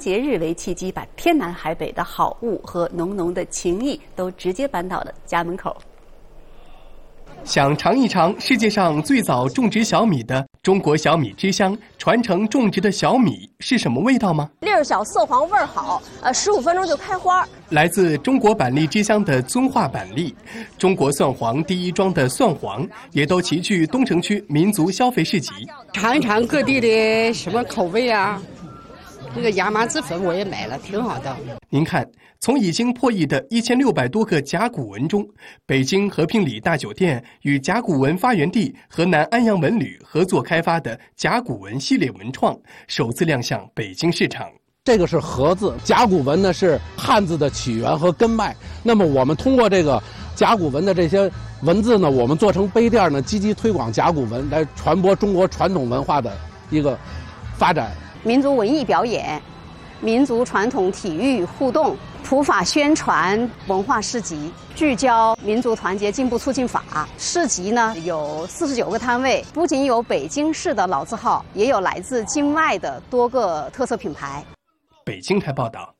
节日为契机，把天南海北的好物和浓浓的情谊都直接搬到了家门口。 想尝一尝世界上最早种植小米的中国小米之乡传承种植的小米是什么味道吗？ 粒儿小，色黄，味儿好，15分钟就开花。 来自中国板栗之乡的遵化板栗，中国蒜黄第一庄的蒜黄，也都齐聚东城区民族消费市集。 尝一尝各地的什么口味啊？那个亚麻籽粉我也买了，挺好的。 您看，从已经破译的1600多个甲骨文中，北京和平里大酒店与甲骨文发源地河南安阳文旅合作开发的甲骨文系列文创首次亮相北京市场。 这个是禾字，甲骨文呢是汉字的起源和根脉。那么我们通过这个甲骨文的这些文字呢，我们做成杯垫呢，积极推广甲骨文，来传播中国传统文化的一个发展。 民族文艺表演、民族传统体育互动、普法宣传文化市集，聚焦民族团结进步促进法。市集呢有49个摊位，不仅有北京市的老字号，也有来自境外的多个特色品牌。 北京台报道。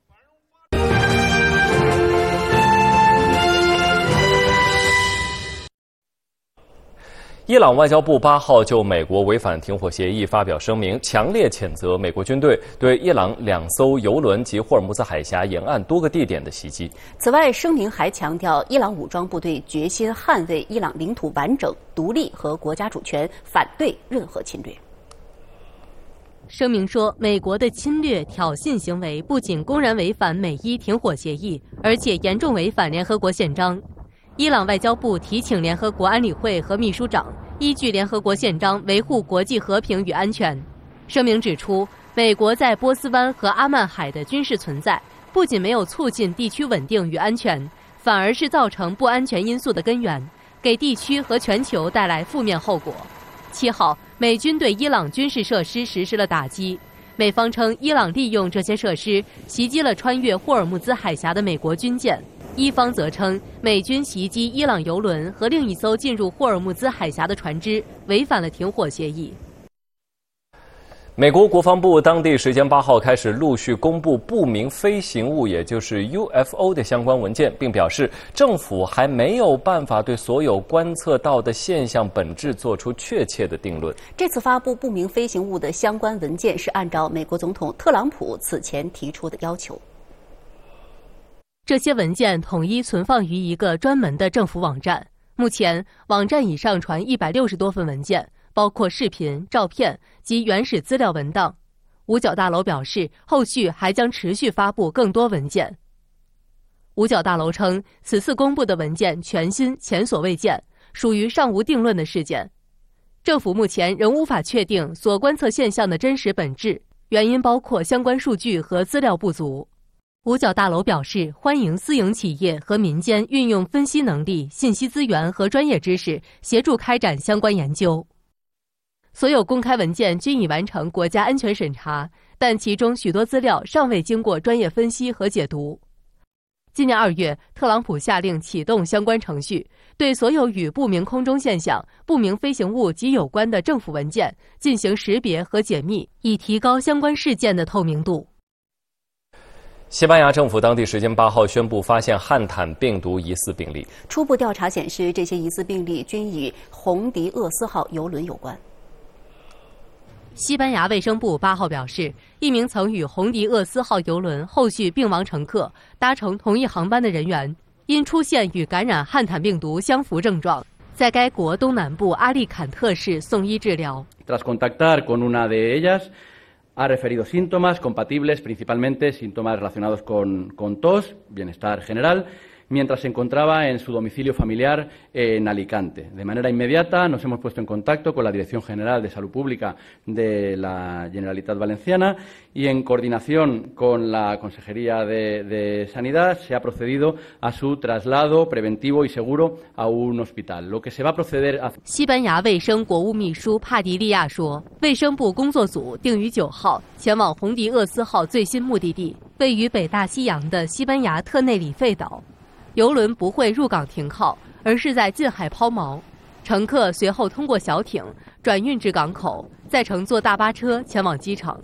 伊朗外交部8号就美国违反停火协议发表声明，强烈谴责美国军队对伊朗2艘油轮及霍尔木兹海峡沿岸多个地点的袭击。 此外，声明还强调，伊朗武装部队决心捍卫伊朗领土完整、独立和国家主权，反对任何侵略。 声明说，美国的侵略挑衅行为不仅公然违反美伊停火协议，而且严重违反联合国宪章。伊朗外交部提请联合国安理会和秘书长依据联合国宪章维护国际和平与安全。声明指出，美国在波斯湾和阿曼海的军事存在，不仅没有促进地区稳定与安全，反而是造成不安全因素的根源，给地区和全球带来负面后果。7号，美军对伊朗军事设施实施了打击。美方称，伊朗利用这些设施袭击了穿越霍尔木兹海峡的美国军舰。伊方则称，美军袭击伊朗油轮和另一艘进入霍尔木兹海峡的船只，违反了停火协议。 美国国防部当地时间8号开始陆续公布不明飞行物，也就是 UFO 的相关文件，并表示政府还没有办法对所有观测到的现象本质做出确切的定论。 这次发布不明飞行物的相关文件是按照美国总统特朗普此前提出的要求。 这些文件统一存放于一个专门的政府网站。目前，网站已上传160多份文件，包括视频、照片及原始资料文档。五角大楼表示，后续还将持续发布更多文件。五角大楼称，此次公布的文件全新、前所未见，属于尚无定论的事件。政府目前仍无法确定所观测现象的真实本质，原因包括相关数据和资料不足。五角大楼表示，欢迎私营企业和民间运用分析能力、信息资源和专业知识，协助开展相关研究。所有公开文件均已完成国家安全审查，但其中许多资料尚未经过专业分析和解读。今年2月，特朗普下令启动相关程序，对所有与不明空中现象、不明飞行物及有关的政府文件进行识别和解密，以提高相关事件的透明度。 西班牙政府当地时间8号宣布发现汉坦病毒疑似病例。 初步调查显示，这些疑似病例均与红迪厄斯号邮轮有关。 西班牙卫生部8号表示，一名曾与红迪厄斯号邮轮后续病亡乘客搭乘同一航班的人员，因出现与感染汉坦病毒相符症状，在该国东南部阿利坎特市送医治疗。 Tras contactar con una de ellas, ha referido síntomas compatibles, principalmente síntomas relacionados con tos, bienestar general, mientras se encontraba en su domicilio familiar en Alicante. De manera inmediata nos hemos puesto en contacto con la Dirección General de Salud Pública de la Generalitat Valenciana y en coordinación con la Consejería de Sanidad se ha procedido a su traslado preventivo y seguro a un hospital. Lo que se va a proceder a... 西班牙卫生国务秘书帕迪利亚说，卫生部工作组定于9号前往红迪厄斯号最新目的地，位于北大西洋的西班牙特内里费岛。邮轮不会入港停靠，而是在近海抛锚。乘客随后通过小艇转运至港口，再乘坐大巴车前往机场。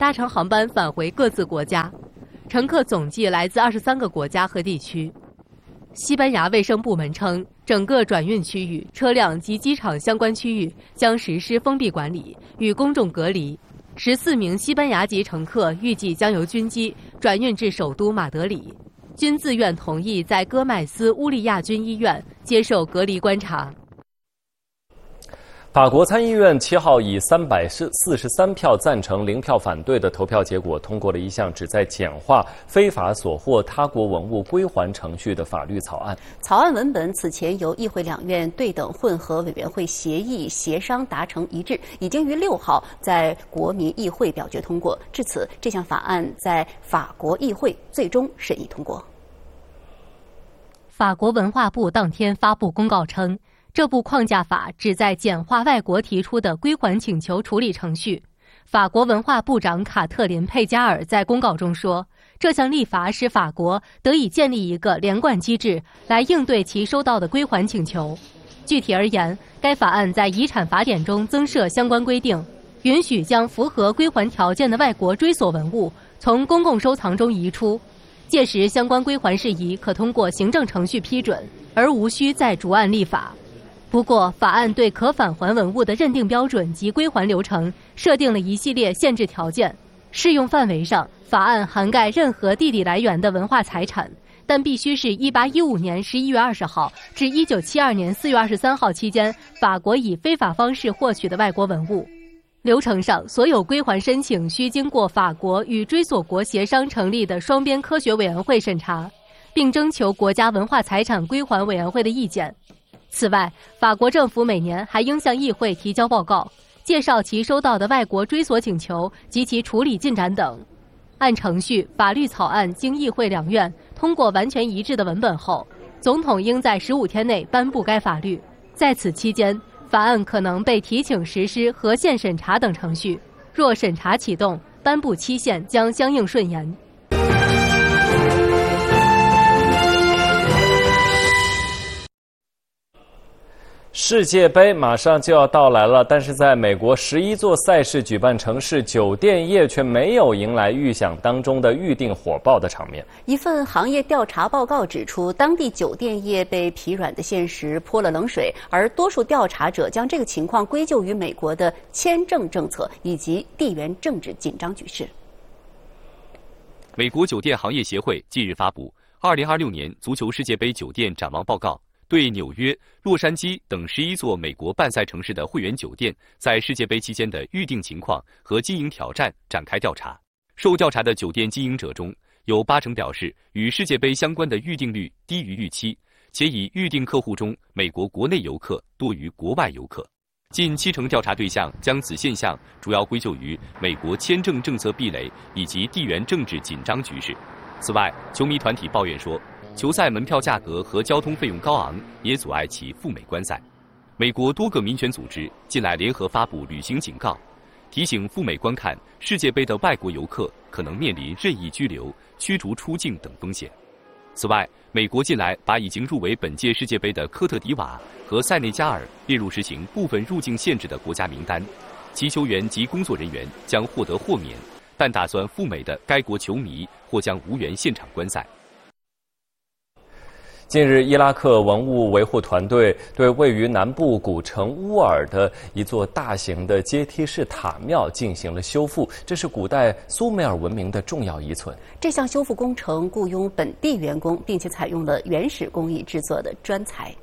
搭乘航班返回各自国家，乘客总计来自23个国家和地区。西班牙卫生部门称，整个转运区域、车辆及机场相关区域将实施封闭管理，与公众隔离。14名西班牙籍乘客预计将由军机转运至首都马德里，均自愿同意在戈麦斯乌利亚军医院接受隔离观察。 法国参议院7号以343票赞成、0票反对的投票结果，通过了一项旨在简化非法所获他国文物归还程序的法律草案。 草案文本此前由议会两院对等混合委员会协商达成一致，已经于6号在国民议会表决通过。至此，这项法案在法国议会最终审议通过。 法国文化部当天发布公告称，这部框架法旨在简化外国提出的归还请求处理程序。法国文化部长卡特琳·佩加尔在公告中说，这项立法使法国得以建立一个连贯机制来应对其收到的归还请求。具体而言，该法案在遗产法典中增设相关规定，允许将符合归还条件的外国追索文物从公共收藏中移出，届时相关归还事宜可通过行政程序批准，而无需再逐案立法。不过，法案对可返还文物的认定标准及归还流程设定了一系列限制条件。适用范围上，法案涵盖任何地理来源的文化财产，但必须是1815年11月20号至1972年4月23号期间法国以非法方式获取的外国文物。流程上，所有归还申请需经过法国与追索国协商成立的双边科学委员会审查，并征求国家文化财产归还委员会的意见。此外，法国政府每年还应向议会提交报告，介绍其收到的外国追索请求及其处理进展等。按程序，法律草案经议会两院通过完全一致的文本后，总统应在15天内颁布该法律。在此期间，法案可能被提请实施合宪审查等程序，若审查启动，颁布期限将相应顺延。 世界杯马上就要到来了，但是在美国11座赛事举办城市，酒店业却没有迎来预想当中的预订火爆的场面。 一份行业调查报告指出，当地酒店业被疲软的现实泼了冷水，而多数调查者将这个情况归咎于美国的签证政策以及地缘政治紧张局势。 美国酒店行业协会近日发布2026年足球世界杯酒店展望报告，对纽约、洛杉矶等11座美国办赛城市的会员酒店在世界杯期间的预订情况和经营挑战展开调查。受调查的酒店经营者中，有80%表示与世界杯相关的预订率低于预期，且以预订客户中美国国内游客多于国外游客。近70%调查对象将此现象主要归咎于美国签证政策壁垒以及地缘政治紧张局势。此外，球迷团体抱怨说，球赛门票价格和交通费用高昂也阻碍其赴美观赛。美国多个民权组织近来联合发布旅行警告，提醒赴美观看世界杯的外国游客可能面临任意拘留、驱逐出境等风险。此外，美国近来把已经入围本届世界杯的科特迪瓦和塞内加尔列入实行部分入境限制的国家名单，其球员及工作人员将获得豁免，但打算赴美的该国球迷或将无缘现场观赛。 近日，伊拉克文物维护团队对位于南部古城乌尔的一座大型的阶梯式塔庙进行了修复，这是古代苏美尔文明的重要遗存。 这项修复工程雇佣本地员工，并且采用了原始工艺制作的砖材。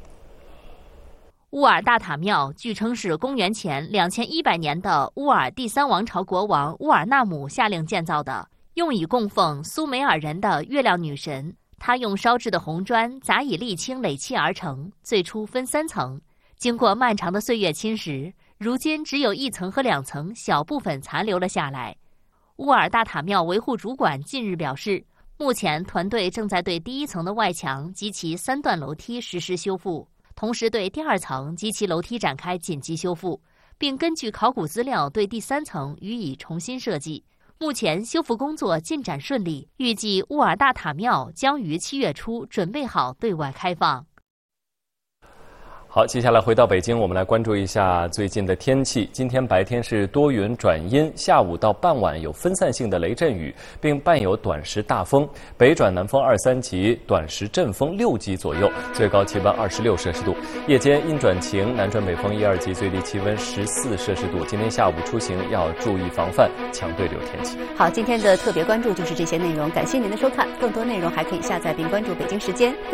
乌尔大塔庙据称是公元前2100年的乌尔第3王朝国王乌尔纳姆下令建造的，用以供奉苏美尔人的月亮女神。它用烧制的红砖杂以沥青垒砌而成，最初分3层，经过漫长的岁月侵蚀，如今只有1层和2层小部分残留了下来。乌尔大塔庙维护主管近日表示，目前团队正在对第1层的外墙及其3段楼梯实施修复，同时对第2层及其楼梯展开紧急修复，并根据考古资料对第3层予以重新设计。目前修复工作进展顺利，预计乌尔大塔庙将于7月初准备好对外开放。 好，接下来回到北京，我们来关注一下最近的天气。今天白天是多云转阴，下午到傍晚有分散性的雷阵雨，并伴有短时大风，北转南风2、3级，短时阵风6级左右，最高气温26摄氏度。夜间阴转晴，南转北风1、2级，最低气温14摄氏度。今天下午出行要注意防范强对流天气。 好，今天的特别关注就是这些内容，感谢您的收看，更多内容还可以下载并关注北京时间。